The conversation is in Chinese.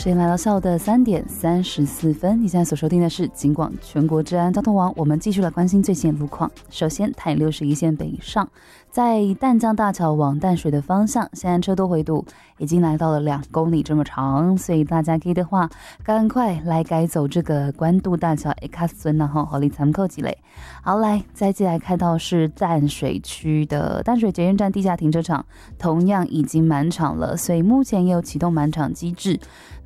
间来到下午的3点34分，你现在所收听的是警广全国治安交通网，我们继续来关心最新的路况。首先，台61线北上，在淡江大桥往淡水的方向，现在车多回堵已经来到了2公里这么长，所以大家可以的话，赶快来改走这个关渡大桥一卡村然后好利参考几类。好，来再接来看到是淡水区的淡水捷运站地下停车场，同样已经满场了，所以目前也有启动满场机制。